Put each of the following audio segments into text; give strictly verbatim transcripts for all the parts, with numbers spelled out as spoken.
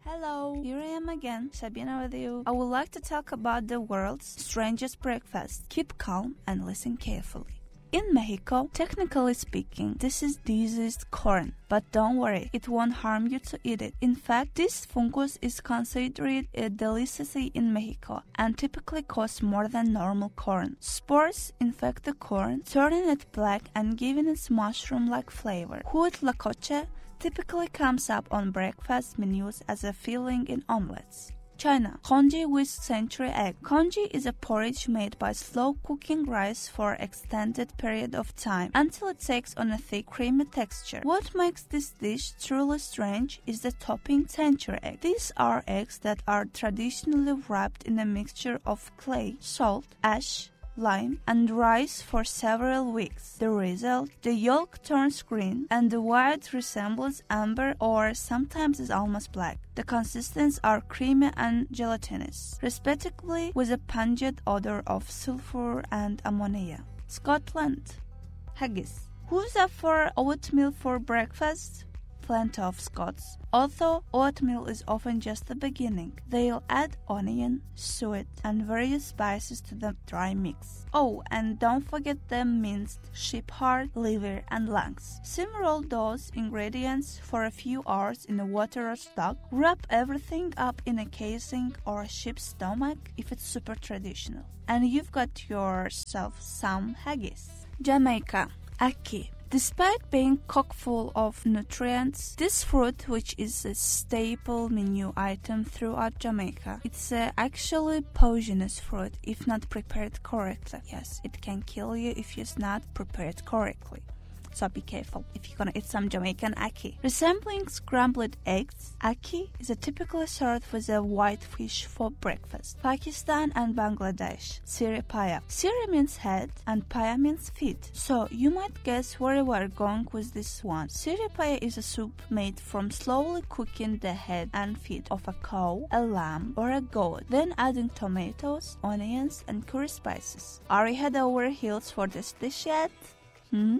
Hello, here I am again, Sabina with you. I would like to talk about the world's strangest breakfast. Keep calm and listen carefully. In Mexico, technically speaking, this is diseased corn, but don't worry, it won't harm you to eat it. In fact, this fungus is considered a delicacy in Mexico and typically costs more than normal corn. Spores infect the corn, turning it black and giving it mushroom-like flavor. Huitlacoche typically comes up on breakfast menus as a filling in omelets. China, congee with century egg. Congee is a porridge made by slow cooking rice for an extended period of time until it takes on a thick creamy texture. What makes this dish truly strange is the topping century egg. These are eggs that are traditionally wrapped in a mixture of clay, salt, ash, lime, and rice for several weeks. The result, the yolk turns green and the white resembles amber or sometimes is almost black. The consistencies are creamy and gelatinous, respectively, with a pungent odor of sulfur and ammonia. Scotland, haggis. Who's up for oatmeal for breakfast? Plenty of Scots. Although oatmeal is often just the beginning, they'll add onion, suet, and various spices to the dry mix. Oh, and don't forget the minced sheep heart, liver, and lungs. Simmer all those ingredients for a few hours in a water or stock. Wrap everything up in a casing or a sheep's stomach if it's super traditional. And you've got yourself some haggis. Jamaica, ackee. Despite being chock-full of nutrients, this fruit, which is a staple menu item throughout Jamaica, it's uh, actually poisonous fruit if not prepared correctly. Yes, it can kill you if it's not prepared correctly. So be careful if you're gonna eat some Jamaican ackee. Resembling scrambled eggs, ackee is a typically served with a white fish for breakfast. Pakistan and Bangladesh, siri paya. Siri means head and paya means feet. So you might guess where we're going with this one. Siri paya is a soup made from slowly cooking the head and feet of a cow, a lamb, or a goat, then adding tomatoes, onions, and curry spices. Are you head over heels for this dish yet? Hmm?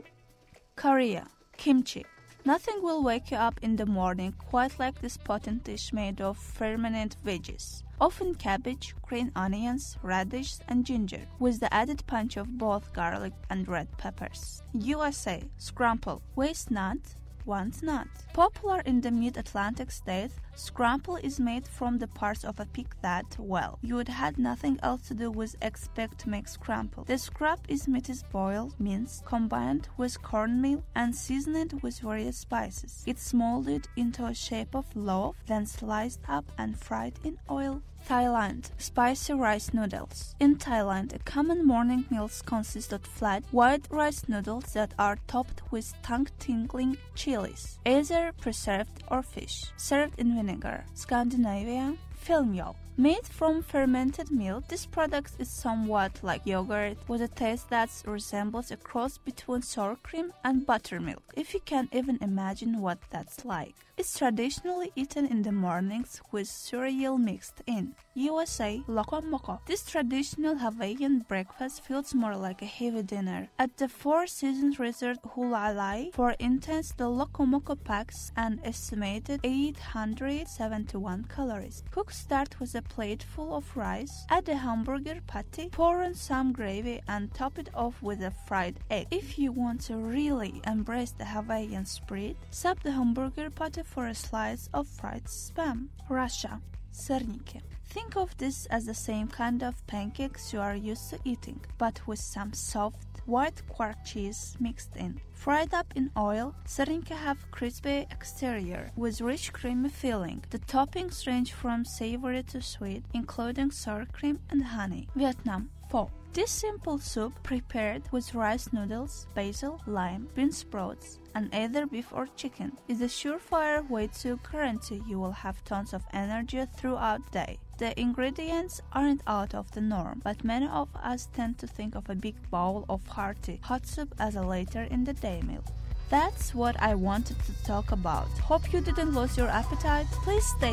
Korea, kimchi. Nothing will wake you up in the morning quite like this potent dish made of fermented veggies, often cabbage, green onions, radish, and ginger, with the added punch of both garlic and red peppers. U S A, scrumple. Waste not, want not. Popular in the mid-Atlantic states, scrumple is made from the parts of a pig that, well, you would had nothing else to do with expect to make scrumple. The scrap is meat is boiled, minced, combined with cornmeal, and seasoned with various spices. It's molded into a shape of loaf, then sliced up and fried in oil. Thailand, spicy rice noodles. In Thailand, a common morning meal consists of flat, white rice noodles that are topped with tongue-tingling chilies, either preserved or fish, served in vinegar. Scandinavia, filmjölk. Made from fermented milk, this product is somewhat like yogurt with a taste that resembles a cross between sour cream and buttermilk, if you can even imagine what that's like. It's traditionally eaten in the mornings with cereal mixed in. U S A, loco moco. This traditional Hawaiian breakfast feels more like a heavy dinner. At the Four Seasons Resort Hulalai, for instance, the loco moco packs an estimated eight hundred seventy-one calories. Cooks start with a plate full of rice, add a hamburger patty, pour in some gravy, and top it off with a fried egg. If you want to really embrace the Hawaiian spirit, sub the hamburger patty for a slice of fried spam. Russia, serniki. Think of this as the same kind of pancakes you are used to eating, but with some soft, white quark cheese mixed in. Fried up in oil, serniki have crispy exterior with rich creamy filling. The toppings range from savory to sweet, including sour cream and honey. Vietnam, pho. This simple soup, prepared with rice noodles, basil, lime, bean sprouts, and either beef or chicken, is a surefire way to guarantee you will have tons of energy throughout the day. The ingredients aren't out of the norm, but many of us tend to think of a big bowl of hearty hot soup as a later in the day meal. That's what I wanted to talk about. Hope you didn't lose your appetite. Please stay